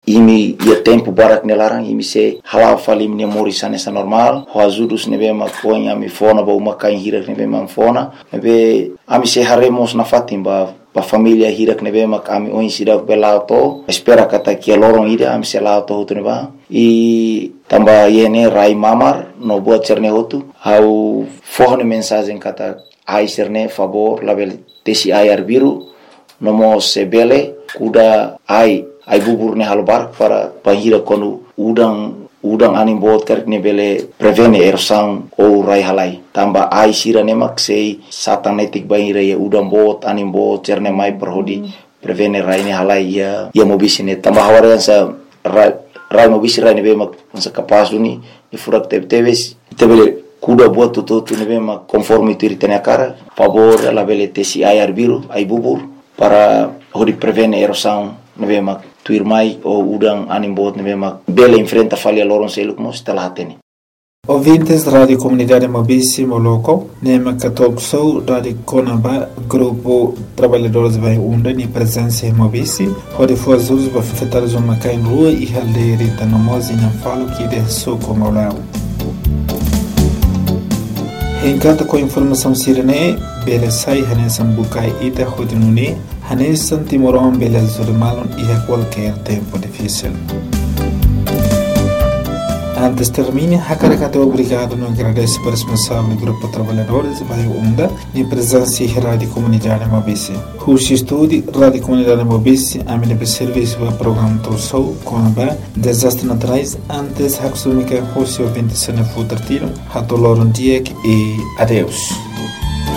imi ia tempo barak nelarang imi se halal falim ni mori sanesa normal ho azudus nebe makonya mi fona ba umakai hirak nebe mamfona nebe ami se haremos na fatimba pa família hirak nebe mak ami oin sidak belauto espera kata kia lorong ida ami se lauto hutu neba e tamba yene rai mamar no buat cerne hotu au forne mensagem kata ai cerne favor label tesi ayar biru nomo sebele kuda ai bubur ne halbar para pahira kono udang anim bot kerk ne bele prevene ersang o rai halai tamba ai sira ne mak sei satanetik bahira ya udang bot anim bot cerne mai perhodi prevene rai ne halai ya mobisi ne tamba hawarian sa rai mobisi rai ne be mak sa kapas duni ni furak tebes tebele kuda buat tutu ne be mak conforme tiritene cara favor la bele tesi ayar biru ai bubur para hodi prevene ersang ne be mak tuir mai o udang anim bot ne be mak bele enfrenta falha loron seluk mo stela hateni. Ouvintes da Rádio Comunidade Mobisi Moloco, Nema Católico Sou, Rádio Conaba, Grupo Trabalhadores Vai Unda, ni presença em Mobisi, onde foi as usos para afetar os macai em rua e haldeiri tanamosi não falo que de soco maulao. Encanta com informação sirene, bele sai hanesan bukai ita hodinuni, hanesan timoron bele zurimalon e a qualquer tempo difícil. Antes termine, Hakarakato obrigado no agradece para o responsável do Grupo Trabalhadores Vai Unda e presença em Rádio Comunidade Mobisi. Curso estude Rádio Comunidade Mobisi, a minha serviço do programa Torsou, Conaba, desastre naturais, antes Haksumika, Rússia, 27 de futuro, Hatoloron Diek e adeus.